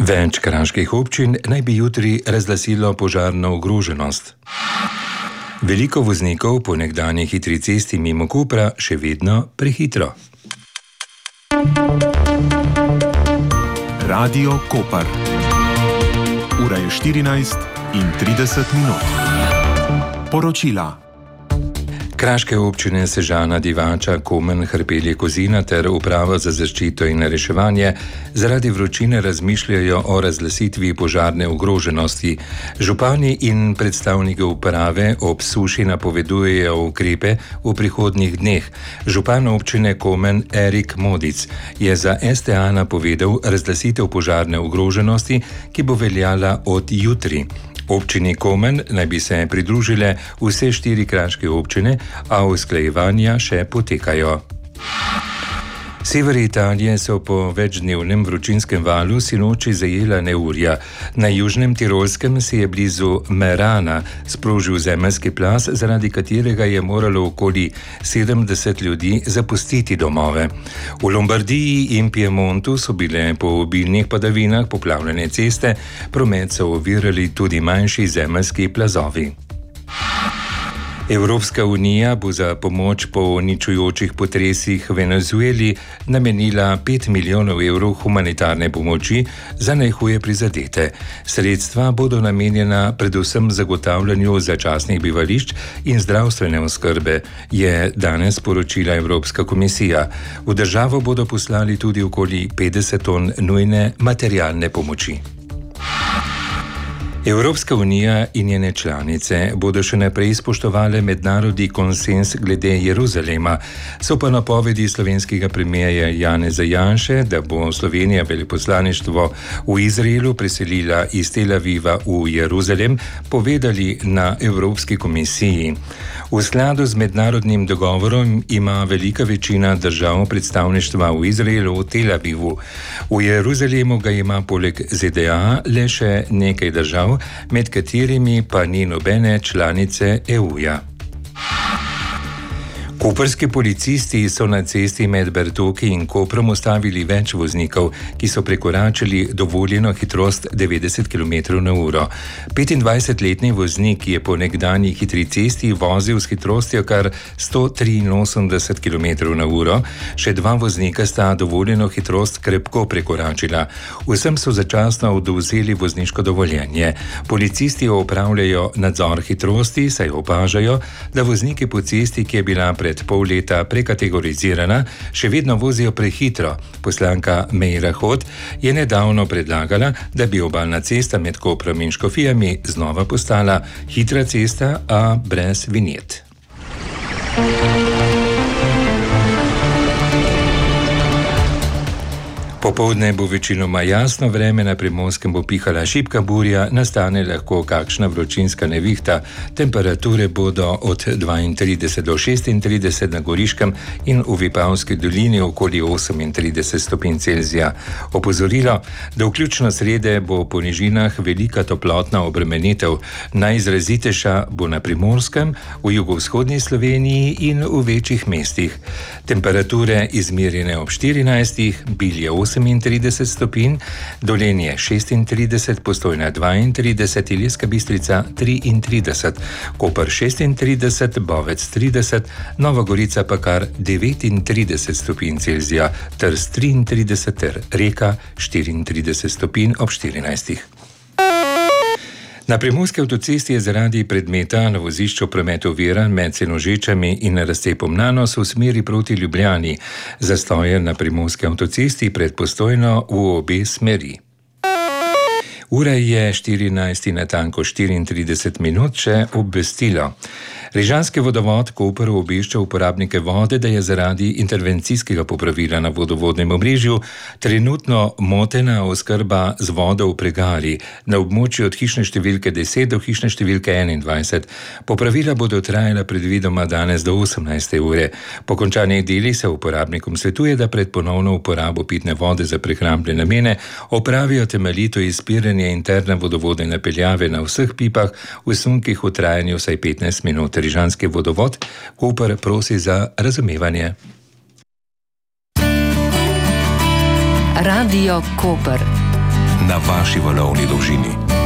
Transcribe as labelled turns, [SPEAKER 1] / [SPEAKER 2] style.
[SPEAKER 1] Več kraških občin naj bi jutri razglasilo požarno ogroženost. Veliko voznikov po nekdanji hitri cesti mimo Kopra še vedno prehitro.
[SPEAKER 2] Radio Koper. Ura je 14:30. Poročila.
[SPEAKER 1] Kraške občine Sežana, Divača, Komen, Hrpelje, Kozina ter Uprava za zaščito in reševanje zaradi vročine razmišljajo o razglasitvi požarne ogroženosti. Župani in predstavniki uprave ob suši napovedujejo ukrepe v prihodnjih dneh. Župan občine Komen Erik Modic je za STA napovedal razglasitev požarne ogroženosti, ki bo veljala od jutri. Občini Komen naj bi se pridružile vse 4 kraške občine, a usklajevanja še potekajo. Sever Italije so po večdnevnem vročinskem valu sinoči zajela neurja. Na južnem Tirolskem se je blizu Merana sprožil zemeljski plaz, zaradi katerega je moralo okoli 70 ljudi zapustiti domove. V Lombardiji in Piemontu so bile po obilnih padavinah poplavljene ceste, promet so ovirali tudi manjši zemeljski plazovi. Evropska unija bo za pomoč po uničujočih potresih v Venezueli namenila 5 milijonov evrov humanitarne pomoči za najhuje prizadete. Sredstva bodo namenjena predvsem zagotavljanju začasnih bivališč in zdravstvene oskrbe, je danes sporočila Evropska komisija. V državo bodo poslali tudi okoli 50 ton nujne materialne pomoči. Evropska unija in njene članice bodo še naprej spoštovale mednarodni konsens glede Jeruzalema. So pa napovedi slovenskega premierja Janeza Janše, da bo Slovenija veleposlaništvo v Izraelu preselila iz Tel Aviva v Jeruzalem, povedali na Evropski komisiji. V skladu z mednarodnim dogovorom ima velika večina držav predstavništva v Izraelu v Tel Avivu. V Jeruzalemu ga ima poleg ZDA le še nekaj držav, med katerimi pa ni nobene članice EU-ja. Koprski policisti so na cesti med Bertoki in Koprom ustavili več voznikov, ki so prekoračili dovoljeno hitrost 90 km/h. 25-letni voznik je po nekdanji hitri cesti vozil s hitrostjo kar 183 km/h, še 2 voznika sta dovoljeno hitrost krepko prekoračila. Vsem so začasno odvzeli vozniško dovoljenje. Policisti opravljajo nadzor hitrosti, saj opažajo, da vozniki po cesti, ki je bila pred pol leta prekategorizirana, še vedno vozijo prehitro. Poslanka Meira Hot je nedavno predlagala, da bi obalna cesta med Koprom in Škofijami znova postala hitra cesta, a brez vinjet. Popoldne bo večinoma jasno vreme, na Primorskem bo pihala šibka burja, nastane lahko kakšna vročinska nevihta. Temperature bodo od 32 do 36 na Goriškem in v Vipavski dolini okoli 38 stopinj Celzija. Opozorilo, da vključno srede bo po nižinah velika toplotna obremenitev. Najizrazitejša bo na Primorskem, v jugovzhodni Sloveniji in v večjih mestih. Temperature izmerjene ob 14, Bilje 38 stopinj, Dolenje 36, Postojna 32, Ilirska Bistrica 33, Koper 36, Bovec 30, Nova Gorica pa kar 39 stopinj Celzija, Trst 33 ter Reka 34 stopinj ob 14. Na Primorski avtocesti je zaradi predmeta na vozišču promet oviran med Senožečami in razcepom Nanos v smeri proti Ljubljani. Zastoje na Primorski avtocesti pred Postojno v obe smeri. Ura je 14 natanko 34 minut, še obvestilo. Rižanski vodovod Koper obvešča uporabnike vode, da je zaradi intervencijskega popravila na vodovodnem omrežju trenutno motena oskrba z vodo v Pregali na območju od hišne številke 10 do hišne številke 21. Popravila bodo trajala predvidoma danes do 18. ure. Po končanih delih se uporabnikom svetuje, da pred ponovno uporabo pitne vode za prehrambne namene opravijo temeljito izpiranje interne vodovodne napeljave na vseh pipah v sunkih v trajanju vsaj 15 minut. Rižanski vodovod Koper prosi za razumevanje.
[SPEAKER 3] Radio Koper.
[SPEAKER 2] na vaši valovni dolžini.